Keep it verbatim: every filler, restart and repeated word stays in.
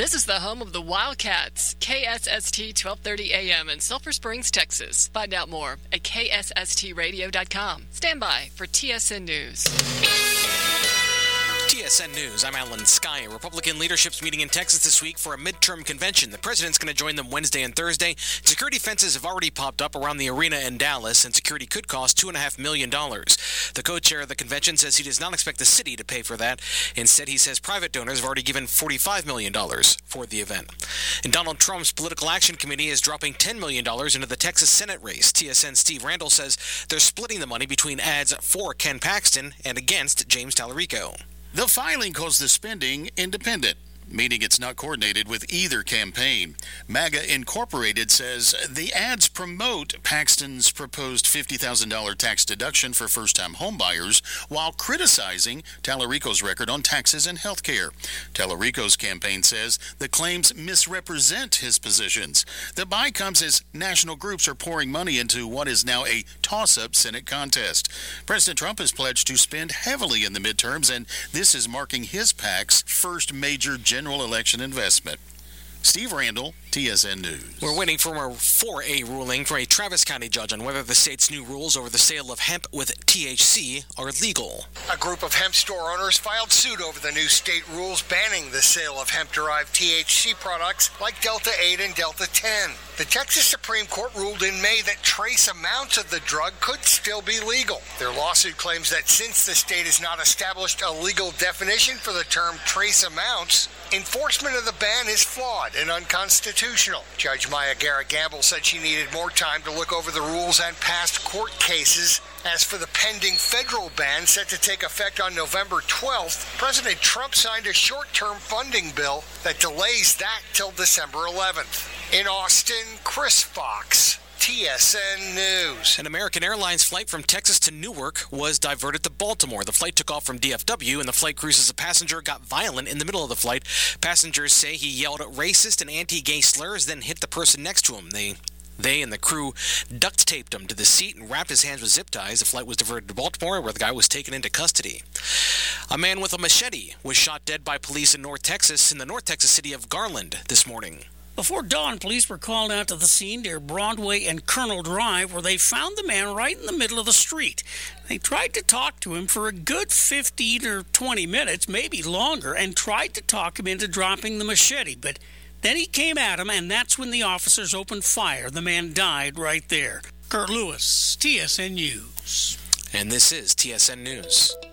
This is the home of the Wildcats, K S S T twelve thirty A M in Sulphur Springs, Texas. Find out more at K S S T radio dot com. Stand by for T S N News. T S N News, I'm Alan Skye. Republican leadership's meeting in Texas this week for a midterm convention. The president's going to join them Wednesday and Thursday. Security fences have already popped up around the arena in Dallas, and security could cost two point five million dollars. The co-chair of the convention says he does not expect the city to pay for that. Instead, he says private donors have already given forty-five million dollars for the event. And Donald Trump's Political Action Committee is dropping ten million dollars into the Texas Senate race. T S N's Steve Randall says they're splitting the money between ads for Ken Paxton and against James Tallarico. The filing calls the spending independent, meaning it's not coordinated with either campaign. MAGA Incorporated says the ads promote Paxton's proposed fifty thousand dollars tax deduction for first-time homebuyers while criticizing Tallarico's record on taxes and health care. Tallarico's campaign says the claims misrepresent his positions. The buy comes as national groups are pouring money into what is now a toss-up Senate contest. President Trump has pledged to spend heavily in the midterms, and this is marking his PAC's first major general General election investment. Steve Randall, T S N News. We're waiting for a four A ruling from a Travis County judge on whether the state's new rules over the sale of hemp with T H C are legal. A group of hemp store owners filed suit over the new state rules banning the sale of hemp-derived T H C products like Delta eight and Delta ten. The Texas Supreme Court ruled in May that trace amounts of the drug could still be legal. Their lawsuit claims that since the state has not established a legal definition for the term trace amounts, enforcement of the ban is flawed and unconstitutional. Judge Maya Garrett-Gamble said she needed more time to look over the rules and past court cases. As for the pending federal ban set to take effect on November twelfth, President Trump signed a short-term funding bill that delays that till December eleventh. In Austin, Chris Fox, T S N News. An American Airlines flight from Texas to Newark was diverted to Baltimore. The flight took off from D F W, and the flight crew says a passenger got violent in the middle of the flight. Passengers say he yelled racist and anti-gay slurs, then hit the person next to him. They They and the crew duct taped him to the seat and wrapped his hands with zip ties. The flight was diverted to Baltimore, where the guy was taken into custody. A man with a machete was shot dead by police in North Texas, in the North Texas city of Garland this morning. Before dawn, police were called out to the scene near Broadway and Colonel Drive, where they found the man right in the middle of the street. They tried to talk to him for a good fifteen or twenty minutes, maybe longer, and tried to talk him into dropping the machete, but then he came at him, and that's when the officers opened fire. The man died right there. Kurt Lewis, T S N News. And this is T S N News.